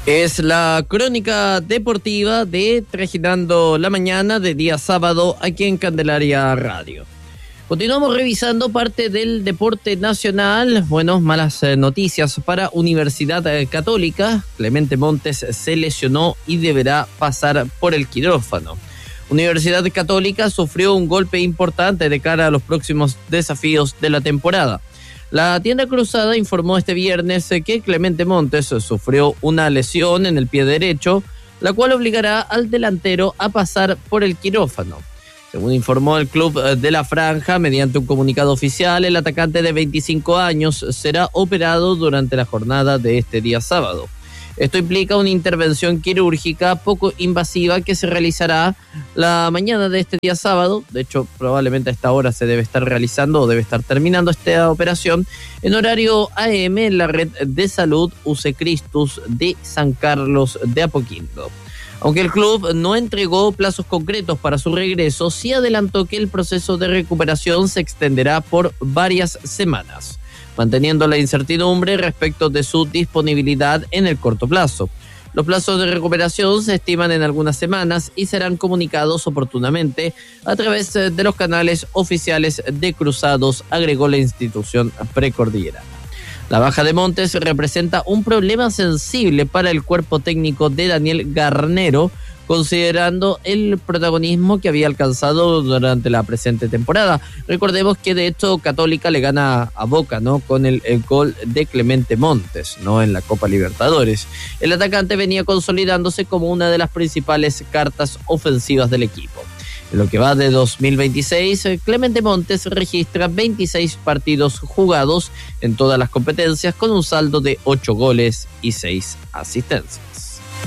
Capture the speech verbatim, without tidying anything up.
Es la crónica deportiva de Trajinando la Mañana de día sábado aquí en Candelaria Radio. Continuamos revisando parte del deporte nacional. Bueno, malas noticias para Universidad Católica. Clemente Montes se lesionó y deberá pasar por el quirófano. Universidad Católica sufrió un golpe importante de cara a los próximos desafíos de la temporada. La tienda cruzada informó este viernes que Clemente Montes sufrió una lesión en el pie derecho, la cual obligará al delantero a pasar por el quirófano. Según informó el club de la Franja, mediante un comunicado oficial, el atacante de veinticinco años será operado durante la jornada de este día sábado. Esto implica una intervención quirúrgica poco invasiva que se realizará la mañana de este día sábado. De hecho, probablemente a esta hora se debe estar realizando o debe estar terminando esta operación en horario A M en la red de salud U C Cristus de San Carlos de Apoquindo. Aunque el club no entregó plazos concretos para su regreso, sí adelantó que el proceso de recuperación se extenderá por varias semanas, manteniendo la incertidumbre respecto de su disponibilidad en el corto plazo. Los plazos de recuperación se estiman en algunas semanas y serán comunicados oportunamente a través de los canales oficiales de Cruzados, agregó la institución precordillerana. La baja de Montes representa un problema sensible para el cuerpo técnico de Daniel Garnero, considerando el protagonismo que había alcanzado durante la presente temporada. Recordemos que de hecho Católica le gana a Boca, ¿no? Con el, el gol de Clemente Montes, ¿no? En la Copa Libertadores. El atacante venía consolidándose como una de las principales cartas ofensivas del equipo. En lo que va de dos mil veintiséis, Clemente Montes registra veintiséis partidos jugados en todas las competencias con un saldo de ocho goles y seis asistencias.